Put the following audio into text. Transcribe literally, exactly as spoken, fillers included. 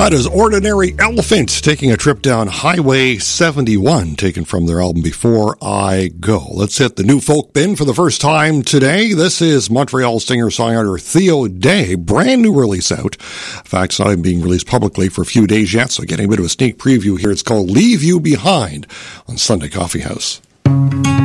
That is Ordinary Elephant taking a trip down Highway seventy-one, taken from their album Before I Go. Let's hit the new folk bin for the first time today. This is Montreal singer-songwriter Theo Day, brand new release out. In fact, it's not even being released publicly for a few days yet, so getting a bit of a sneak preview here. It's called Leave You Behind on Sunday Coffee House.